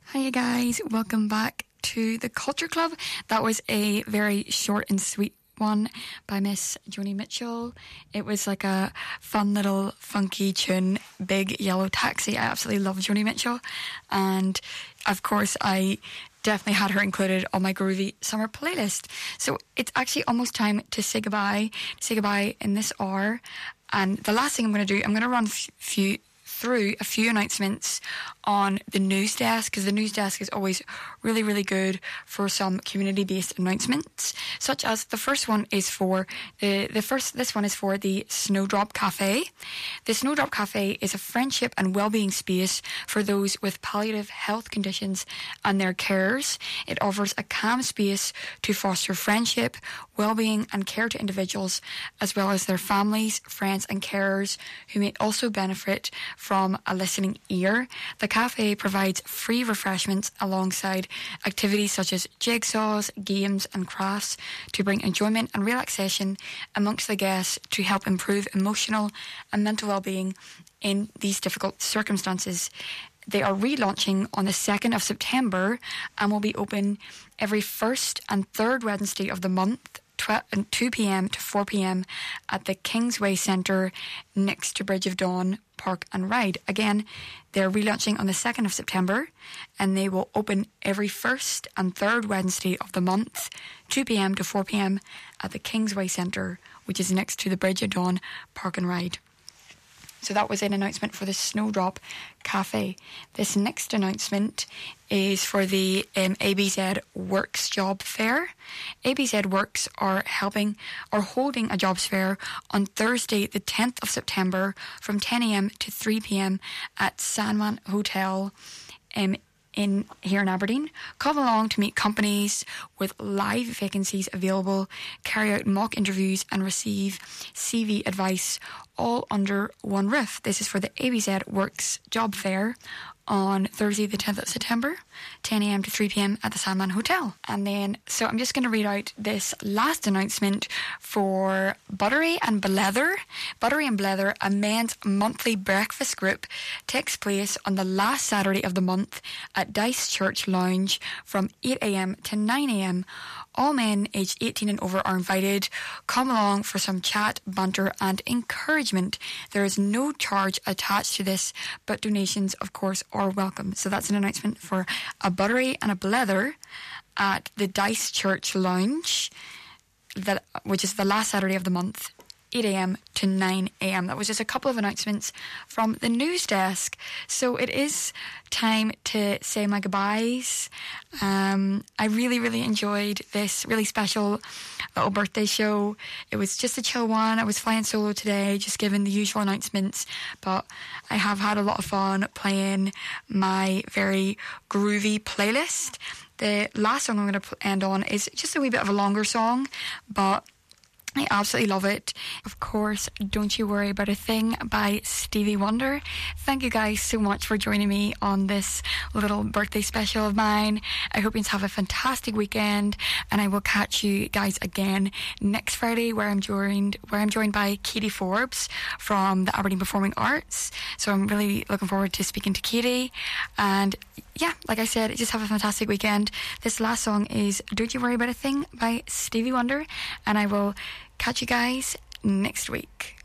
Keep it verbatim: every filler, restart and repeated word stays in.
Hi guys, welcome back to the Culture Club. That was a very short and sweet one by Miss Joni Mitchell. It was like a fun little funky tune, Big Yellow Taxi. I absolutely love Joni Mitchell, and of course I definitely had her included on my groovy summer playlist. So it's actually almost time to say goodbye, say goodbye in this hour. And the last thing I'm going to do, I'm going to run a few through a few announcements on the news desk, because the news desk is always really, really good for some community-based announcements, such as the first one is for the, the first, this one is for the Snowdrop Cafe. The Snowdrop Cafe is a friendship and well-being space for those with palliative health conditions and their carers. It offers a calm space to foster friendship, well-being and care to individuals, as well as their families, friends and carers who may also benefit from a listening ear. The cafe provides free refreshments alongside activities such as jigsaws, games and crafts to bring enjoyment and relaxation amongst the guests to help improve emotional and mental well-being in these difficult circumstances. They are relaunching on the second of September and will be open every first and third Wednesday of the month, two p.m. to four p.m. at the Kingsway Centre next to Bridge of Dawn Park and Ride. Again, they're relaunching on the second of September and they will open every first and third Wednesday of the month, two p.m. to four p.m. at the Kingsway Centre, which is next to the Bridge of Dawn Park and Ride. So that was an announcement for the Snowdrop Cafe. This next announcement is for the um, A B Z Works Job Fair. A B Z Works are helping or holding a jobs fair on Thursday, the tenth of September, from ten a.m. to three p.m. at Sandman Hotel um, in here in Aberdeen. Come along to meet companies with live vacancies available, carry out mock interviews and receive C V advice, all under one roof. This is for the A B Z Works Job Fair on Thursday the tenth of September, ten a.m. to three p.m. at the Sandman Hotel. And then, so I'm just going to read out this last announcement for Buttery and Blether. Buttery and Blether, a men's monthly breakfast group, takes place on the last Saturday of the month at Dice Church Lounge from eight a.m. to nine a.m. All men aged eighteen and over are invited. Come along for some chat, banter and encouragement. There is no charge attached to this, but donations, of course, are welcome. So that's an announcement for a Buttery and a Blether at the Dice Church Lounge, that, which is the last Saturday of the month, eight a.m. to nine a.m. That was just a couple of announcements from the news desk. So it is time to say my goodbyes. Um, I really, really enjoyed this really special little birthday show. It was just a chill one. I was flying solo today, just giving the usual announcements, but I have had a lot of fun playing my very groovy playlist. The last song I'm going to end on is just a wee bit of a longer song, but I absolutely love it. Of course, Don't You Worry About a Thing by Stevie Wonder. Thank you guys so much for joining me on this little birthday special of mine. I hope you have a fantastic weekend, and I will catch you guys again next Friday, where I'm joined where I'm joined by Katie Forbes from the Aberdeen Performing Arts. So I'm really looking forward to speaking to Katie. And yeah, like I said, just have a fantastic weekend. This last song is Don't You Worry About a Thing by Stevie Wonder, and I will catch you guys next week.